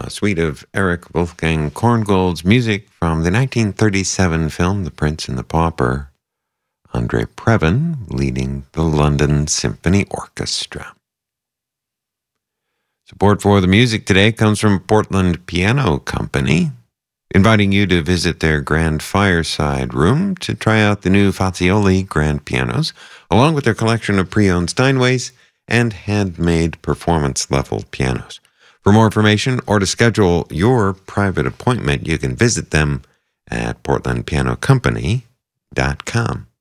a suite of Eric Wolfgang Korngold's music from the 1937 film The Prince and the Pauper. Andre Previn leading the London Symphony Orchestra. Support for the music today comes from Portland Piano Company, inviting you to visit their Grand Fireside Room to try out the new Fazioli grand pianos, along with their collection of pre-owned Steinways and handmade performance-level pianos. For more information or to schedule your private appointment, you can visit them at portlandpianocompany.com.